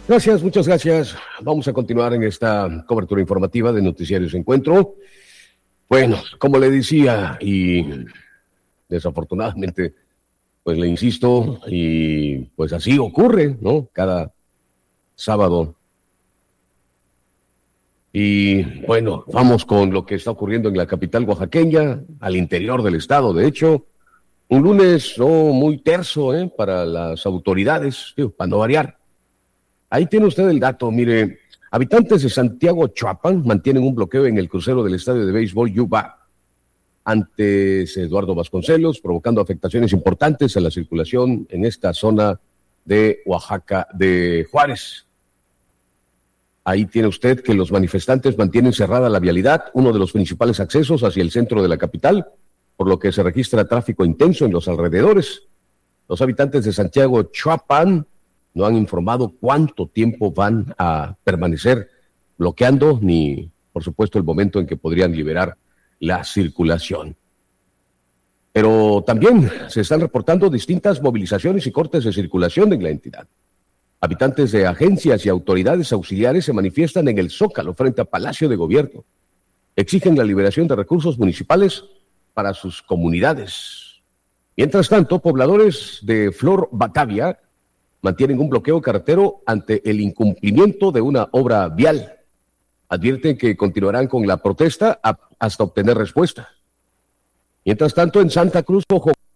Gracias, muchas gracias. Vamos a continuar en esta cobertura informativa de Noticiarios Encuentro. Bueno, como le decía, y desafortunadamente, pues le insisto, y pues así ocurre, ¿no? Cada sábado. Y bueno, vamos con lo que está ocurriendo en la capital oaxaqueña, al interior del estado, de hecho. Un lunes no muy terso, para las autoridades, para no variar. Ahí tiene usted el dato, mire, habitantes de Santiago Choapan mantienen un bloqueo en el crucero del estadio de béisbol Yuba, antes Eduardo Vasconcelos, provocando afectaciones importantes a la circulación en esta zona de Oaxaca de Juárez. Ahí tiene usted que los manifestantes mantienen cerrada la vialidad, uno de los principales accesos hacia el centro de la capital, por lo que se registra tráfico intenso en los alrededores. Los habitantes de Santiago Choapan no han informado cuánto tiempo van a permanecer bloqueando, ni, por supuesto, el momento en que podrían liberar la circulación. Pero también se están reportando distintas movilizaciones y cortes de circulación en la entidad. Habitantes de agencias y autoridades auxiliares se manifiestan en el Zócalo frente a Palacio de Gobierno. Exigen la liberación de recursos municipales para sus comunidades. Mientras tanto, pobladores de Flor Batavia mantienen un bloqueo carretero ante el incumplimiento de una obra vial. Advierten que continuarán con la protesta hasta obtener respuesta. Mientras tanto, en Santa Cruz,